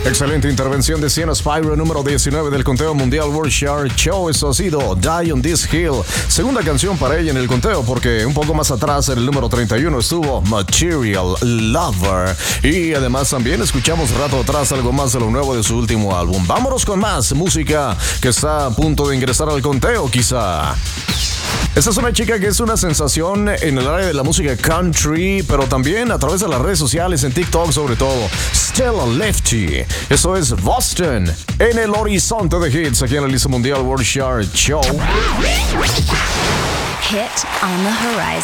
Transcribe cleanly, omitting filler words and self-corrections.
Excelente intervención de Sienna Spyro, número 19 del conteo mundial World Chart Show. Eso ha sido Die on This Hill. Segunda canción para ella en el conteo, porque un poco más atrás, en el número 31, estuvo Material Lover. Y además también escuchamos rato atrás algo más de lo nuevo de su último álbum. Vámonos con más música que está a punto de ingresar al conteo, quizá. Esta es una chica que es una sensación en el área de la música country, pero también a través de las redes sociales, en TikTok sobre todo. Stella Lefty. Eso es Boston, en el horizonte de hits, aquí en la lista mundial World Chart Show. Hit on the horizon.